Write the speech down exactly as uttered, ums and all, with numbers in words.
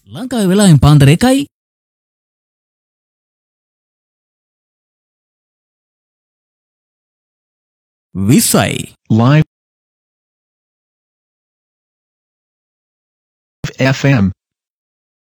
ලංකාවේ වෙලාවෙන් පාන්දර එකයි. විස්සයි. Live F M